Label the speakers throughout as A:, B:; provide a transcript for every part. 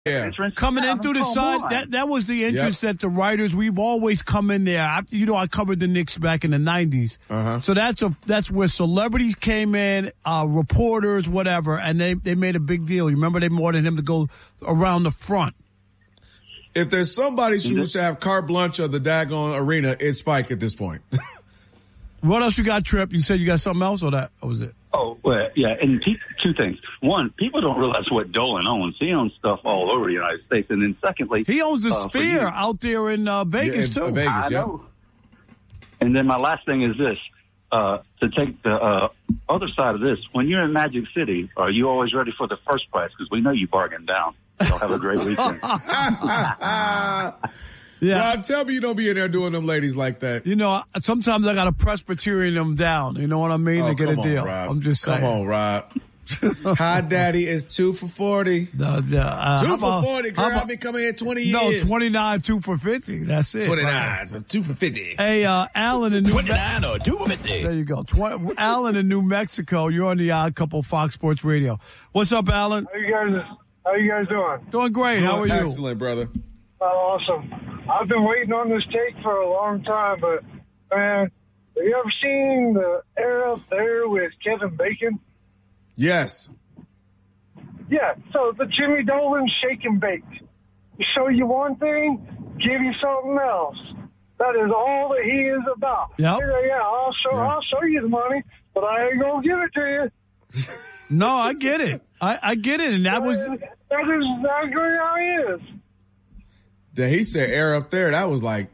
A: entrance.
B: Coming in through the side, that was the entrance that the writers, we've always come in there. I covered the Knicks back in the 90s. So that's where celebrities came in, reporters, whatever, and they made a big deal. You remember they wanted him to go around the front.
C: If there's somebody who should have carte blanche of the daggone arena, it's Spike at this point.
B: What else you got, Trip? You said you got something else, or was it?
A: Oh, well, yeah, and two things. One, people don't realize what Dolan owns. He owns stuff all over the United States. And then secondly...
B: He owns the Sphere out there in Vegas, too.
A: I know. And then my last thing is this. To take the other side of this, when you're in Magic City, are you always ready for the first price? Because we know you bargain down. So have a great weekend.
C: Yeah, Rob, tell me you don't be in there doing them ladies like that.
B: You know, sometimes I got to Presbyterian them down. You know what I mean? To get a deal.
C: Rob.
B: I'm just saying.
C: Come on, Rob. Hi, Daddy is 2 for 40. 2 for 40, girl. I've been coming here 20 years.
B: No, 29, 2 for 50. That's it.
C: 29, right. 2 for 50.
B: Hey, Alan in New Mexico.
D: 29 or 2 for 50.
B: There you go. Alan in New Mexico. You're on the Odd Couple Fox Sports Radio. What's up, Alan?
E: How you guys doing?
B: Doing great. How are you?
C: Excellent, brother.
E: Awesome. I've been waiting on this take for a long time, but, man, have you ever seen the Air Up There with Kevin Bacon?
C: Yes.
E: Yeah, so the Jimmy Dolan shake and bake. Show you one thing, give you something else. That is all that he is about.
B: Yep.
E: Yeah, I'll show you the money, but I ain't going to give it to you.
B: No, I get it. I get it, and that is
E: exactly how he is.
C: That he said Air Up There, that was like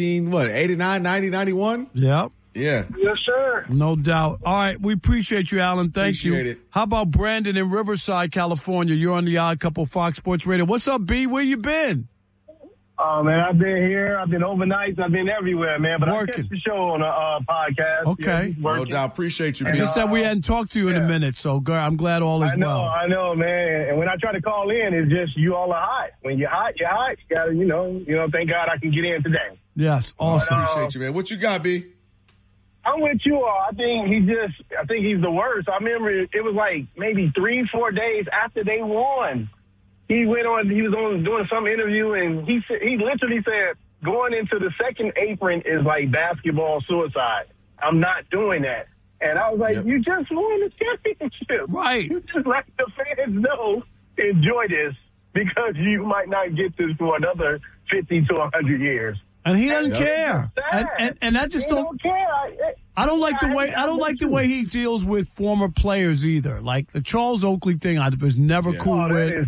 C: 89, 90, 91?
B: Yep.
C: Yeah.
E: Yes, sir.
B: No doubt. All right, we appreciate you, Alan. Thank you.
C: It.
B: How about Brandon in Riverside, California? You're on the Odd Couple Fox Sports Radio. What's up, B? Where you been?
F: Oh, man, I've been here. I've been overnight. I've been everywhere, man. But
B: Working.
F: I catch the show on a podcast.
B: Okay.
C: No doubt. Appreciate you,
B: B. Just that we hadn't talked to you in a minute, so I'm glad all is well.
F: I know, man. And when I try to call in, it's just you all are hot. When you're hot, you're hot. You got to, you know, thank God I can get in today.
B: Yes, awesome.
C: Appreciate you, man. What you got, B?
F: I'm with you all. I think he's the worst. I remember it was like maybe 3-4 days after they won. He was doing some interview, and he literally said, going into the second apron is like basketball suicide. I'm not doing that. And I was like, You just won the championship.
B: Right.
F: You just let the fans know, enjoy this, because you might not get this for another 50 to 100 years.
B: And he doesn't care. And I just don't
F: care.
B: I don't like the way he deals with former players either. Like the Charles Oakley thing, I was never cool with.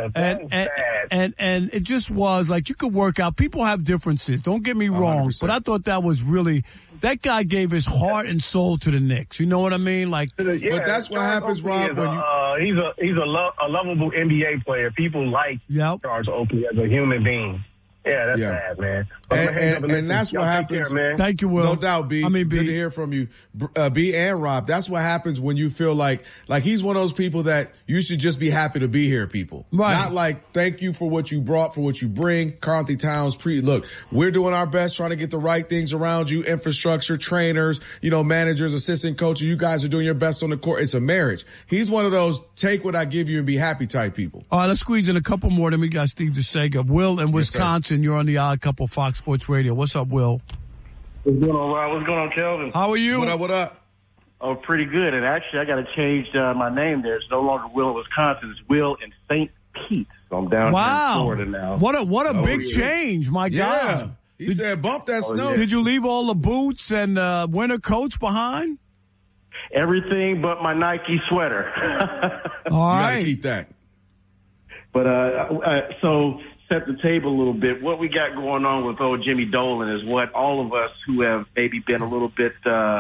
B: And it just was like you could work out. People have differences. Don't get me wrong, 100%. But I thought that was really that guy gave his heart and soul to the Knicks. You know what I mean? Like,
C: but that's what happens, Rob.
F: He's a lovable NBA player. People like Charles Oakley as a human being. Yeah, that's bad, man.
C: And that's what happens.
F: Care, man.
B: Thank you, Will.
C: No doubt, B. Good to hear from you, B and Rob. That's what happens when you feel like he's one of those people that you should just be happy to be here, people.
B: Right.
C: Not like, thank you for what you brought, for what you bring. Karl-Anthony Towns, look, we're doing our best trying to get the right things around you, infrastructure, trainers, managers, assistant coaches. You guys are doing your best on the court. It's a marriage. He's one of those take what I give you and be happy type people.
B: All right, let's squeeze in a couple more. Then we got Steve DeSega. Will in Wisconsin. You're on the Odd Couple Fox Sports Radio. What's up, Will?
G: What's going on, Rob? What's going on, Kelvin?
B: How are you?
C: What up?
G: Oh, pretty good. And actually, I got to change my name there. It's no longer Will in Wisconsin. It's Will in St. Pete. So I'm down here in Florida now.
B: What a big change, my God.
C: He said, bump that snow.
B: Yeah. Did you leave all the boots and winter coats behind?
G: Everything but my Nike sweater.
B: All right.
C: You got to keep that.
G: But so set the table a little bit. What we got going on with old Jimmy Dolan is what all of us who have maybe been a little bit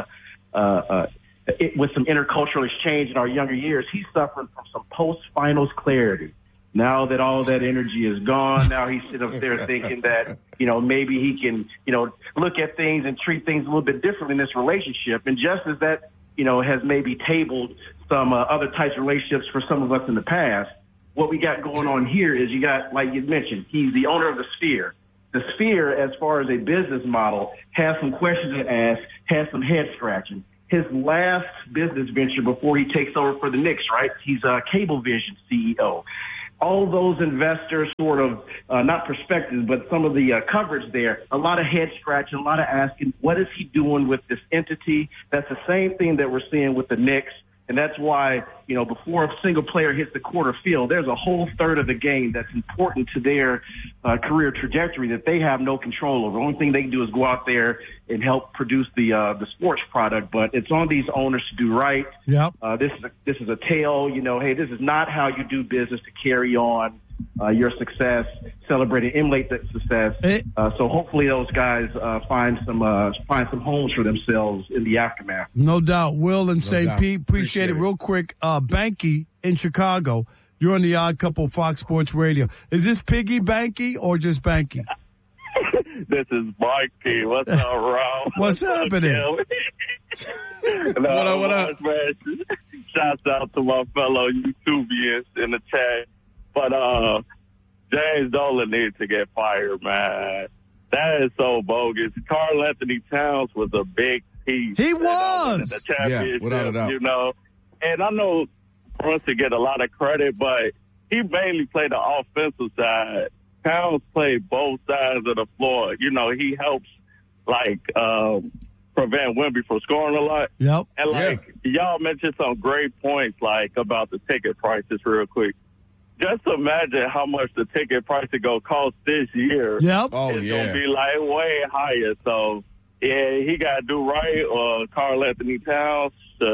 G: with some intercultural exchange in our younger years, he's suffering from some post-finals clarity. Now that all that energy is gone, now he's sitting up there thinking that, maybe he can, look at things and treat things a little bit different in this relationship. And just as that, has maybe tabled some other types of relationships for some of us in the past, what we got going on here is you got, like you mentioned, he's the owner of the Sphere. The Sphere, as far as a business model, has some questions to ask, has some head scratching. His last business venture before he takes over for the Knicks, right? He's a Cablevision CEO. all those investors sort of, not perspectives, but some of the coverage there, a lot of head scratching, a lot of asking, what is he doing with this entity? That's the same thing that we're seeing with the Knicks. And that's why, before a single player hits the quarter field, there's a whole third of the game that's important to their career trajectory that they have no control over. The only thing they can do is go out there and help produce the sports product. But it's on these owners to do right.
B: Yep.
G: This is a tale. Hey, this is not how you do business to carry on your success, celebrate and emulate that success. So hopefully those guys find some homes for themselves in the aftermath.
B: No doubt. Will and St. Pete, appreciate it. Real quick, Banky in Chicago, you're on the Odd Couple Fox Sports Radio. Is this Piggy Banky or just Banky?
D: This is Banky. What's up, Ron?
B: What's happening?
D: What up? Man. Shouts out to my fellow YouTubians in the chat. But James Dolan needs to get fired, man. That is so bogus. Karl-Anthony Towns was a big piece.
B: He was.
D: The championship,
C: without a doubt.
D: And I know Brunson get a lot of credit, but he mainly played the offensive side. Towns played both sides of the floor. He helps, prevent Wemby from scoring a lot.
B: Yep.
D: And, y'all mentioned some great points, about the ticket prices real quick. Just imagine how much the ticket price is going to cost this year.
B: Yep.
D: It's going to be way higher. So, he got to do right, or Karl-Anthony Towns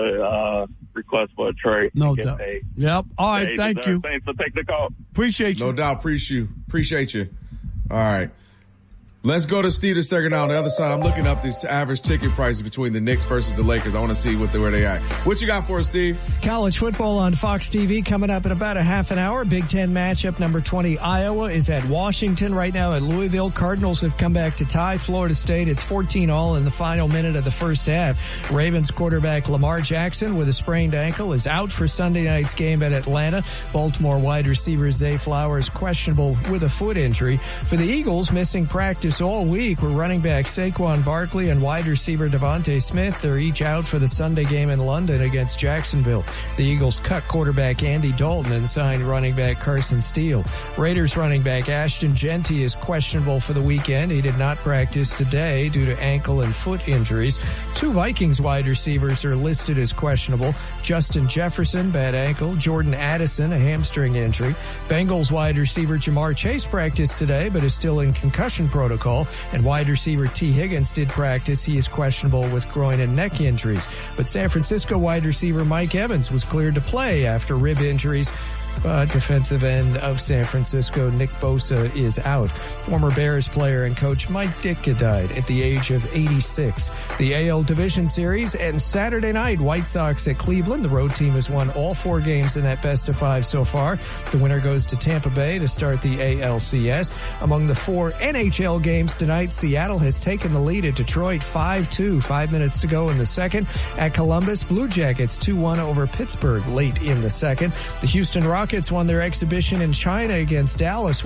D: to request for a trade.
B: No doubt. Paid. Yep. All right, thank you.
D: Thanks for taking the call.
B: Appreciate you.
C: No doubt. Appreciate you. All right. Let's go to Steve the second now on the other side. I'm looking up these average ticket prices between the Knicks versus the Lakers. I want to see where they are. What you got for us, Steve?
H: College football on Fox TV coming up in about a half an hour. Big Ten matchup. Number 20, Iowa is at Washington right now at Louisville. Cardinals have come back to tie Florida State. It's 14-all in the final minute of the first half. Ravens quarterback Lamar Jackson with a sprained ankle is out for Sunday night's game at Atlanta. Baltimore wide receiver Zay Flowers questionable with a foot injury. For the Eagles, missing practice all week were running back Saquon Barkley and wide receiver Devontae Smith. They're each out for the Sunday game in London against Jacksonville. The Eagles cut quarterback Andy Dalton and signed running back Carson Steele. Raiders running back Ashton Genty is questionable for the weekend. He did not practice today due to ankle and foot injuries. 2 Vikings wide receivers are listed as questionable. Justin Jefferson, bad ankle. Jordan Addison, a hamstring injury. Bengals wide receiver Jamar Chase practiced today but is still in concussion protocol. And wide receiver T. Higgins did practice. He is questionable with groin and neck injuries. But San Francisco wide receiver Mike Evans was cleared to play after rib injuries. Defensive end of San Francisco, Nick Bosa, is out. Former Bears player and coach Mike Ditka died at the age of 86. The AL Division Series and Saturday night, White Sox at Cleveland. The road team has won all 4 games in that best-of-5 so far. The winner goes to Tampa Bay to start the ALCS. Among the 4 NHL games tonight, Seattle has taken the lead at Detroit 5-2. 5 minutes to go in the second. At Columbus, Blue Jackets 2-1 over Pittsburgh late in the second. The Houston Rockets won their exhibition in China against Dallas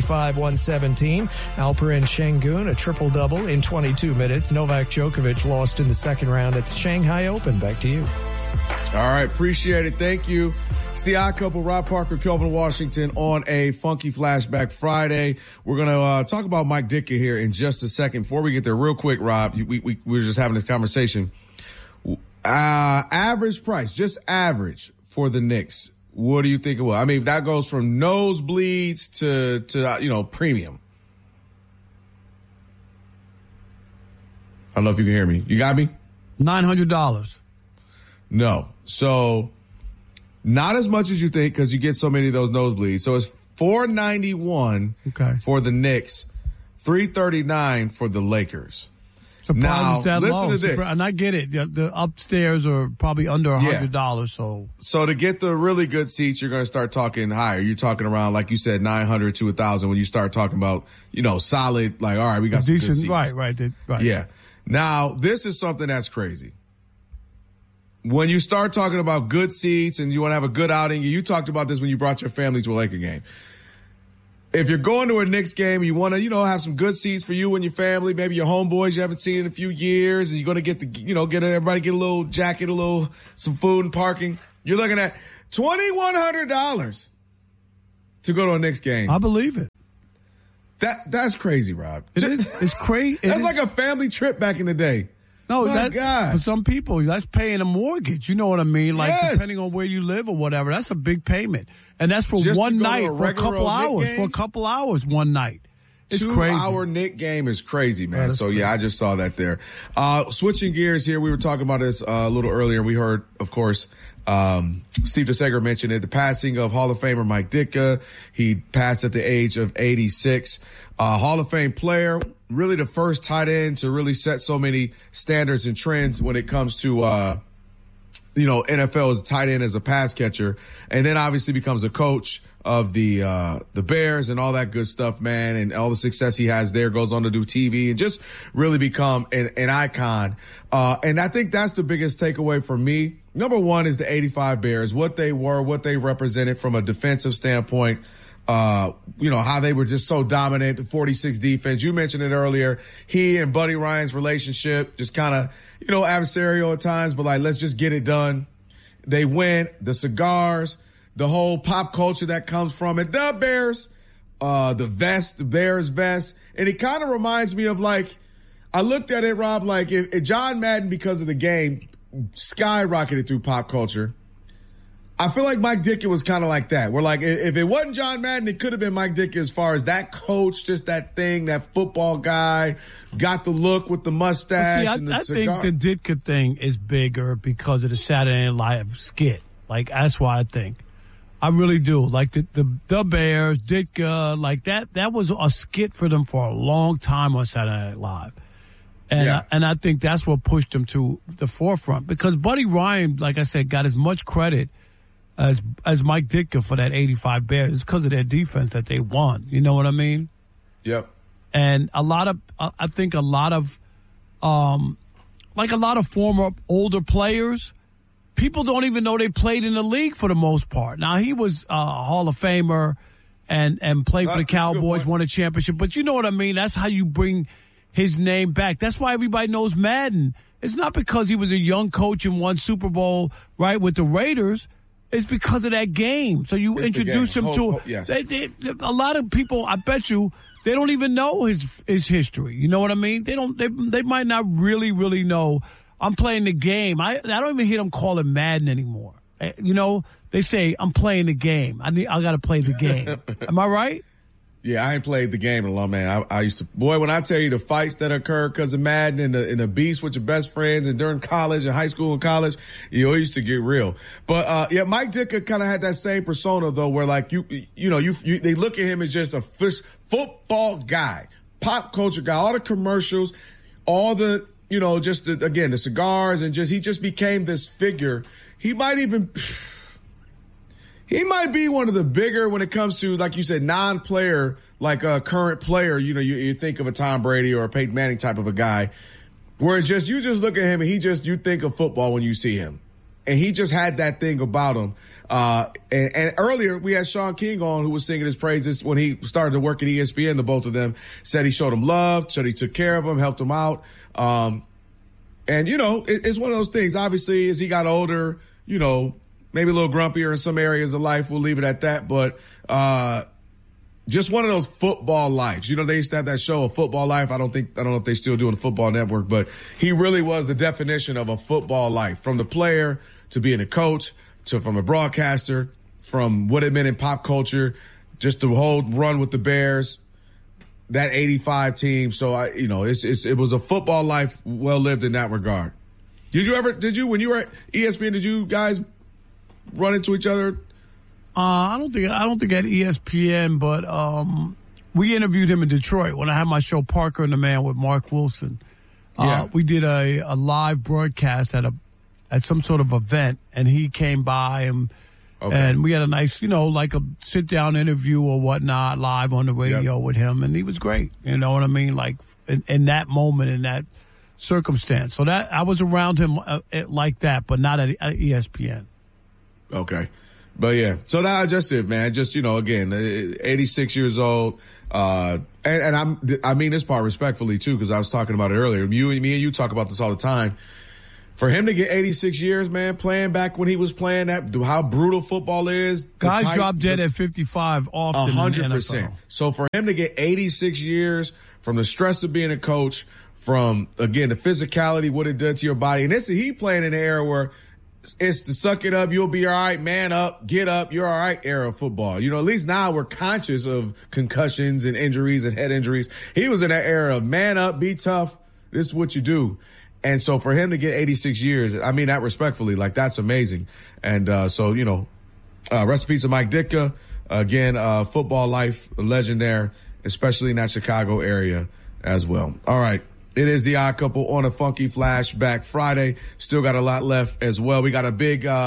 H: 135-117. Alperen Şengün a triple-double in 22 minutes. Novak Djokovic lost in the second round at the Shanghai Open. Back to you.
C: All right. Appreciate it. Thank you. It's the Odd Couple, Rob Parker, Kelvin Washington on a Funky Flashback Friday. We're going to talk about Mike Ditka here in just a second. Before we get there, real quick, Rob, we were just having this conversation. Average price, just average for the Knicks. What do you think it was? I mean, that goes from nosebleeds to premium. I don't know if you can hear me. You got me?
B: $900.
C: No. So not as much as you think because you get so many of those nosebleeds. So it's $491 for the Knicks, $339 for the Lakers.
B: Now, that
C: listen
B: low.
C: to this.
B: And I get it. The upstairs are probably under $100.
C: So to get the really good seats, you're going to start talking higher. You're talking around, like you said, 900 to 1,000 when you start talking about, solid, like, all right, we got some good seats.
B: Right.
C: Yeah. Now, this is something that's crazy. When you start talking about good seats and you want to have a good outing, you talked about this when you brought your family to a Laker game. If you're going to a Knicks game, you want to, have some good seats for you and your family, maybe your homeboys you haven't seen in a few years, and you're going to get everybody get a little jacket, some food and parking. You're looking at $2,100. to go to a Knicks game.
B: I believe it.
C: That's crazy, Rob.
B: It's crazy.
C: That's like a family trip back in the day.
B: No,
C: God.
B: For some people, that's paying a mortgage. You know what I mean? Like,
C: yes.
B: Depending on where you live or whatever, that's a big payment. And that's for
C: just
B: one night, for a couple hours. For a couple hours, one night. It's
C: 2-hour Knick game is crazy, man. So, yeah, I just saw that there. Switching gears here, we were talking about this a little earlier. We heard, of course, Steve DeSager mentioned it, the passing of Hall of Famer Mike Ditka. He passed at the age of 86. Hall of Fame player, really the first tight end to really set so many standards and trends when it comes to, NFL as a tight end, as a pass catcher, and then obviously becomes a coach of the Bears and all that good stuff, man, and all the success he has there, goes on to do TV and just really become an icon. And I think that's the biggest takeaway for me. Number one is the 85 Bears, what they were, what they represented from a defensive standpoint. How they were just so dominant, the 46 defense. You mentioned it earlier. He and Buddy Ryan's relationship just kind of, adversarial at times, but like, let's just get it done. They win. The cigars, the whole pop culture that comes from it. The Bears, the Bears vest. And it kind of reminds me of like, I looked at it, Rob, like if John Madden, because of the game, skyrocketed through pop culture. I feel like Mike Ditka was kind of like that. We're like, if it wasn't John Madden, it could have been Mike Ditka as far as that coach, just that thing, that football guy, got the look with the mustache.
B: I think the Ditka thing is bigger because of the Saturday Night Live skit. Like, that's why I think. I really do. Like, the Bears, Ditka, like that was a skit for them for a long time on Saturday Night Live. And I think that's what pushed them to the forefront. Because Buddy Ryan, like I said, got as much credit as Mike Ditka for that 85 Bears. It's because of their defense that they won. You know what I mean?
C: Yep.
B: And I think a lot of former older players, people don't even know they played in the league for the most part. Now, he was a Hall of Famer and played for the Cowboys, won a championship. But you know what I mean? That's how you bring his name back. That's why everybody knows Madden. It's not because he was a young coach and won Super Bowl, right, with the Raiders. It's because of that game. So you introduce him to
C: yes.
B: A lot of people, I bet you, they don't even know his history. You know what I mean? They might not really know. I'm playing the game. I don't even hear them call it Madden anymore. They say I'm playing the game. I got to play the game. Am I right?
C: Yeah, I ain't played the game in a long, man. I used to, boy, when I tell you the fights that occur because of Madden and the beefs with your best friends and during college and high school and college, it used to get real. But, Mike Ditka kind of had that same persona though, where like they look at him as just a football guy, pop culture guy, all the commercials, all the, the cigars and he just became this figure. He might be one of the bigger when it comes to, like you said, non-player, like a current player. You think of a Tom Brady or a Peyton Manning type of a guy, where it's you just look at him and you think of football when you see him. And he just had that thing about him. And earlier we had Sean King on, who was singing his praises when he started to work at ESPN. The both of them said he showed him love, said he took care of him, helped him out. It's one of those things. Obviously, as he got older, maybe a little grumpier in some areas of life. We'll leave it at that. But just one of those football lives. They used to have that show, A Football Life. I don't know if they still do on the Football Network, but he really was the definition of a football life, from the player to being a coach to from a broadcaster, from what it meant in pop culture, just the whole run with the Bears, that 85 team. So it was a football life well lived in that regard. When you were at ESPN, did you guys run into each other?
B: I don't think at ESPN, but we interviewed him in Detroit when I had my show Parker and the Man with Mark Wilson. We did a live broadcast at some sort of event, and he came by and we had a nice, like a sit down interview or whatnot live on the radio with him, and he was great. You know what I mean? Like in that moment, in that circumstance. So that I was around him like that, but not at ESPN.
C: Okay. But yeah, so that's just it, man. Just, again, 86 years old. And I mean this part respectfully too, because I was talking about it earlier. Me and you talk about this all the time. For him to get 86 years, man, playing back when he was playing that, how brutal football is.
B: Guys drop dead at 55 often.
C: 100%. So for him to get 86 years from the stress of being a coach, from, again, the physicality, what it did to your body. And he playing in an era where it's the suck it up, you'll be all right, man up, get up, you're all right era of football. You know, at least now we're conscious of concussions and injuries and head injuries. He was in that era of man up, be tough, this is what you do. And so for him to get 86 years, I mean that respectfully, like that's amazing. And so, you know, rest in peace to Mike Ditka. Again, football life, a legend there, especially in that Chicago area as well. All right. It is the Odd Couple on a Funky Flashback Friday. Still got a lot left as well. We got a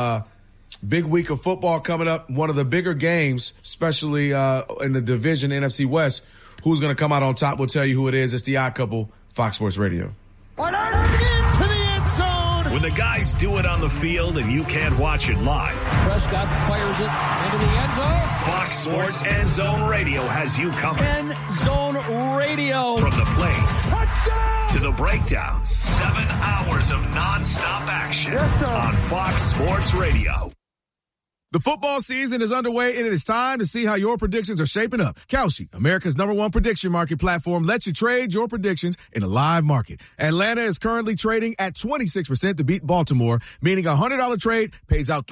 C: big week of football coming up. One of the bigger games, especially in the division, NFC West. Who's going to come out on top? We'll tell you who it is. It's the Odd Couple, Fox Sports Radio.
I: Into the end zone.
J: When the guys do it on the field and you can't watch it live.
I: Prescott fires it into the end zone.
J: Fox Sports End Zone Radio has you covered.
I: End Zone Radio.
J: From the plays
I: Touchdown!
J: to the breakdowns. 7 hours of nonstop action on Fox Sports Radio.
C: The football season is underway, and it is time to see how your predictions are shaping up. Kalshi, America's #1 prediction market platform, lets you trade your predictions in a live market. Atlanta is currently trading at 26% to beat Baltimore, meaning a $100 trade pays out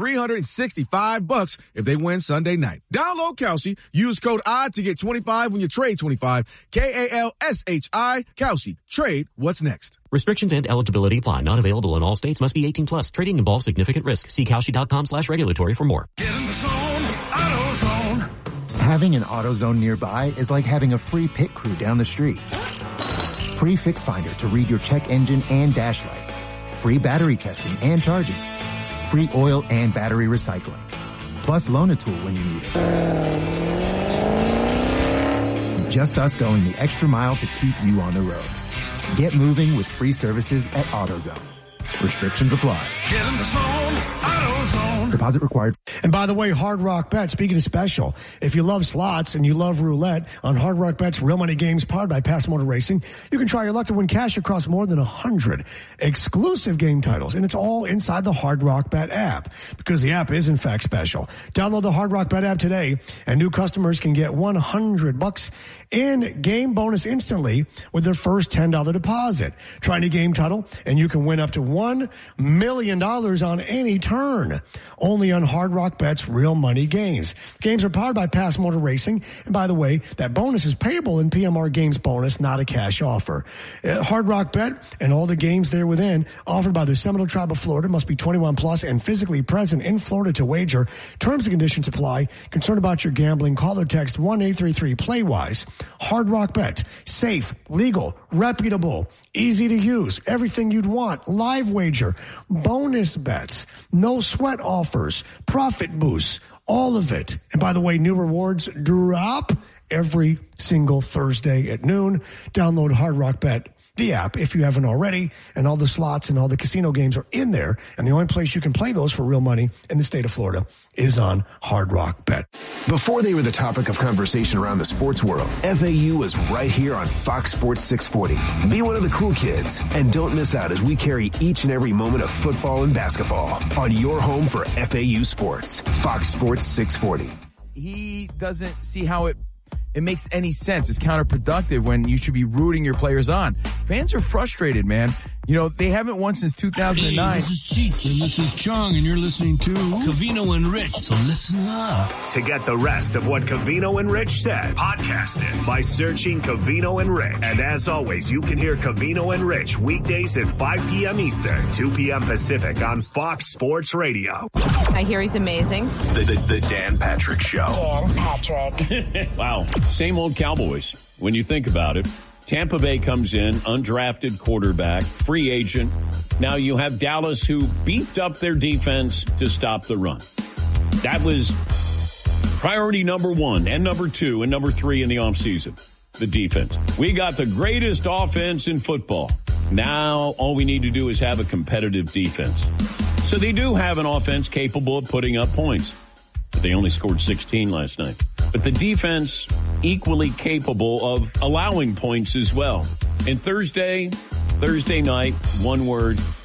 C: $365 if they win Sunday night. Download Kalshi, use code ODD to get 25 when you trade 25. KALSHI, Kalshi. Trade what's next.
K: Restrictions and eligibility apply. Not available in all states. Must be 18 plus. Trading involves significant risk. See Kalshi.com/regulatory for more.
I: Get in the zone, AutoZone.
L: Having an AutoZone nearby is like having a free pit crew down the street. Free Fix Finder to read your check engine and dash lights. Free battery testing and charging. Free oil and battery recycling. Plus loan a tool when you need it. Just us going the extra mile to keep you on the road. Get moving with free services at AutoZone. Restrictions apply.
I: Get in the zone, AutoZone.
L: Deposit required.
M: And by the way, Hard Rock Bet, speaking of special, if you love slots and you love roulette, on Hard Rock Bet's real money games powered by Pass Motor Racing, you can try your luck to win cash across more than 100 exclusive game titles. And it's all inside the Hard Rock Bet app, because the app is in fact special. Download the Hard Rock Bet app today, and new customers can get $100 in game bonus instantly with their first $10 deposit. Try any game title, and you can win up to $1 million on any turn. Only on Hard Rock Bet's real money games. Games are powered by Pass Motor Racing. And by the way, that bonus is payable in PMR Games bonus, not a cash offer. Hard Rock Bet and all the games there within, offered by the Seminole Tribe of Florida, must be 21 plus and physically present in Florida to wager. Terms and conditions apply. Concerned about your gambling? Call or text 1-833-PLAY-WISE. Hard Rock Bet. Safe, legal, reputable, easy to use. Everything you'd want. Live wager. Bonus bets. No sweat offers. Profit boosts. All of it. And by the way, new rewards drop every single Thursday at noon. Download Hard Rock Bet, the app, if you haven't already, and all the slots and all the casino games are in there. And the only place you can play those for real money in the state of Florida is on Hard Rock Bet.
N: Before they were the topic of conversation around the sports world, FAU was right here on Fox Sports 640. Be one of the cool kids, and don't miss out as we carry each and every moment of football and basketball on your home for FAU sports. Fox Sports 640.
O: He doesn't see how it makes any sense. It's counterproductive when you should be rooting your players on. Fans are frustrated, man. You know, they haven't won since 2009.
P: Hey, this is Cheech, and this is Chung, and you're listening to Covino and Rich, so listen up.
J: To get the rest of what Covino and Rich said, podcast it by searching Covino and Rich. And as always, you can hear Covino and Rich weekdays at 5 p.m. Eastern, 2 p.m. Pacific on Fox Sports Radio.
Q: I hear he's amazing.
J: The Dan Patrick Show.
Q: Dan Patrick.
R: Wow. Same old Cowboys, when you think about it. Tampa Bay comes in, undrafted quarterback, free agent. Now you have Dallas, who beefed up their defense to stop the run. That was priority number 1 and number 2 and number 3 in the offseason, the defense. We got the greatest offense in football. Now all we need to do is have a competitive defense. So they do have an offense capable of putting up points. But they only scored 16 last night. But the defense equally capable of allowing points as well. And Thursday night, one word,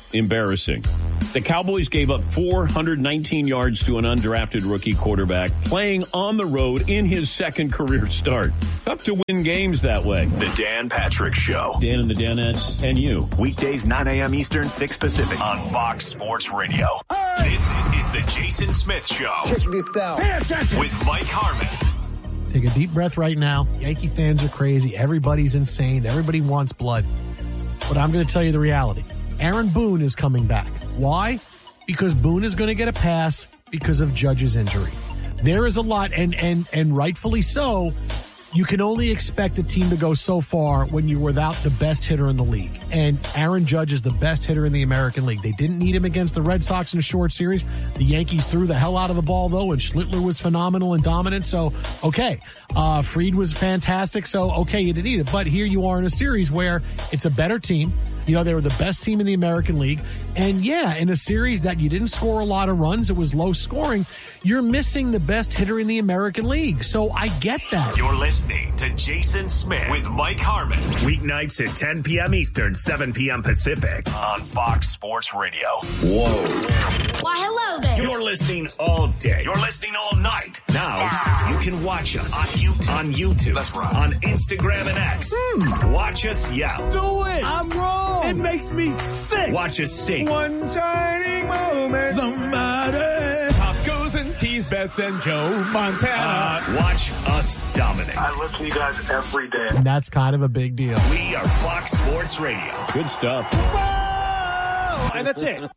R: embarrassing. The Cowboys gave up 419 yards to an undrafted rookie quarterback playing on the road in his second career start. Tough to win games that way.
J: The Dan Patrick Show.
R: Dan and the Danettes and you.
J: Weekdays 9 a.m. Eastern, 6 Pacific on Fox Sports Radio. This is the Jason Smith Show.
S: Check this out.
J: With Mike Harmon.
S: Take a deep breath right now. Yankee fans are crazy. Everybody's insane. Everybody wants blood. But I'm going to tell you the reality. Aaron Boone is coming back. Why? Because Boone is going to get a pass because of Judge's injury. There is a lot, and rightfully so. You can only expect a team to go so far when you're without the best hitter in the league. And Aaron Judge is the best hitter in the American League. They didn't need him against the Red Sox in a short series. The Yankees threw the hell out of the ball, though, and Schlittler was phenomenal and dominant. So, okay. Fried was fantastic. So, okay, you didn't need it. But here you are in a series where it's a better team. You know, they were the best team in the American League. And yeah, in a series that you didn't score a lot of runs, it was low scoring, you're missing the best hitter in the American League. So I get that.
J: You're listening to Jason Smith with Mike Harmon. Weeknights at 10 p.m. Eastern, 7 p.m. Pacific on Fox Sports Radio. Whoa.
T: Why, hello there.
J: You're listening all day. You're listening all night. Now, you can watch us on YouTube. That's right. On Instagram and X. Watch us yell.
B: Do it. I'm wrong. It makes me sick.
J: Watch us sing.
B: One shining moment.
O: Somebody. Pop goes and tease bets and Joe Montana.
J: Watch us dominate.
F: I listen to you guys every day.
S: And that's kind of a big deal.
J: We are Fox Sports Radio.
R: Good stuff.
B: Whoa! And that's it.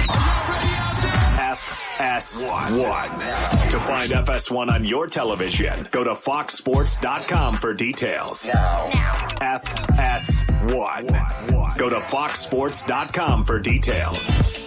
J: FS1. To find FS1 on your television, go to foxsports.com for details. FS1. Go to foxsports.com for details.